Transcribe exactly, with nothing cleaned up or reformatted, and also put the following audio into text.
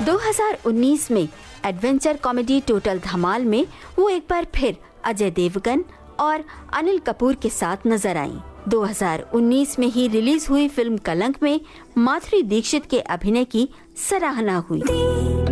दो हज़ार उन्नीस में एडवेंचर कॉमेडी टोटल धमाल में वो एक बार फिर अजय देवगन और अनिल कपूर के साथ नजर आईं। दो हज़ार उन्नीस में ही रिलीज हुई फिल्म कलंक में माधुरी दीक्षित के अभिनय की सराहना हुई।